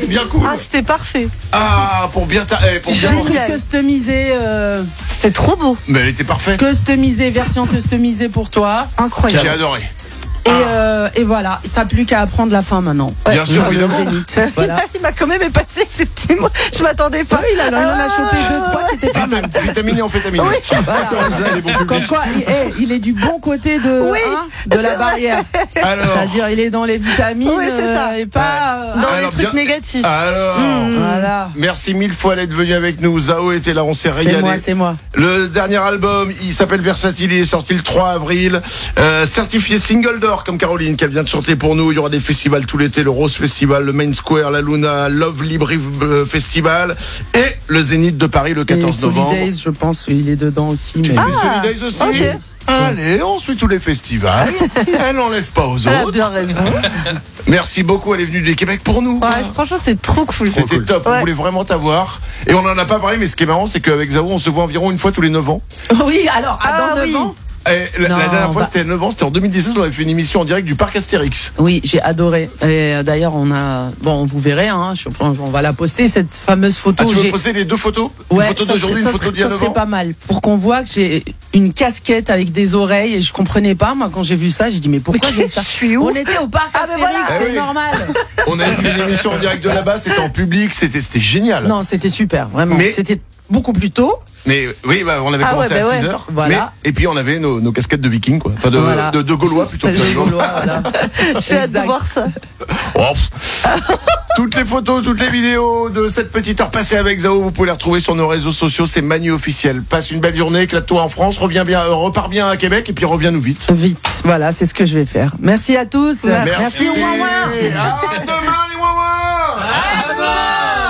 bien cool. Ah, c'était parfait. Ah, pour bien Customisé. C'était trop beau. Mais elle était parfaite. Customisé, version customisée pour toi. Incroyable. J'ai adoré. Et voilà, t'as plus qu'à apprendre la fin maintenant. Bien sûr, évidemment. Voilà. Il m'a quand même épaté ces petits mots. Je m'attendais pas. Il en a chopé 2-3 qui étaient pas mal. Vitamine et amphétamine. Oui. Voilà. Comme quoi, il est du bon côté de la barrière. Alors, C'est-à-dire, il est dans les vitamines c'est ça. et pas Dans Alors, les trucs bien- négatifs. alors. Voilà. Merci 1000 fois d'être venu avec nous. Zao était là, on s'est régalé. C'est moi. Le dernier album, il s'appelle Versatile, il est sorti le 3 avril. Certifié single d'or comme Caroline qu'elle vient de chanter pour nous. Il y aura des festivals tout l'été, le Rose Festival, le Main Square, la Luna, Love Libre Festival et le Zénith de Paris le 14 novembre. Solidays, je pense, il est dedans aussi. Mais... Et Solidays aussi. ok. Allez, on suit tous les festivals. Elle n'en laisse pas aux Elle a autres. bien raison. Merci beaucoup, elle est venue du Québec pour nous. Ouais, franchement, c'est trop cool. C'était top, on Ouais. voulait vraiment t'avoir. Et on n'en a pas parlé, mais ce qui est marrant, c'est qu'avec Zao, on se voit environ une fois tous les 9 ans. Oui, alors, dans 9 ans. Et la Non, dernière fois, c'était à 9 ans, c'était en 2017, on avait fait une émission en direct du parc Astérix. Oui, j'ai adoré. Et d'ailleurs, vous verrez, on va la poster, cette fameuse photo. Ah, tu veux poster les deux photos? Ouais, une photo d'aujourd'hui, une photo d'il y a 9 ça ans? serait pas mal. Pour qu'on voit que j'ai une casquette avec des oreilles et je comprenais pas. Moi, quand j'ai vu ça, j'ai dit, mais pourquoi j'ai ça? Je suis où? On était au parc Ah, ben Astérix, voilà. c'est Ah oui. normal. On avait fait une émission en direct de là-bas, c'était en public, c'était génial. Non, c'était super, vraiment. Mais- C'était beaucoup plus tôt. Mais oui, on avait Ah commencé ouais, à bah 6 ouais. heures. Voilà. Et puis on avait nos casquettes de vikings, quoi. Enfin, Voilà. de Gaulois plutôt que Les de Gaulois, voilà. J'ai hâte de Exact. voir ça. Oh, pff. Toutes les photos, toutes les vidéos de cette petite heure passée avec Zao, vous pouvez les retrouver sur nos réseaux sociaux, c'est Manu officiel. Passe une belle journée, éclate-toi en France, repars bien à Québec et puis reviens-nous vite. Vite. Voilà, c'est ce que je vais faire. Merci à tous. Merci. À demain.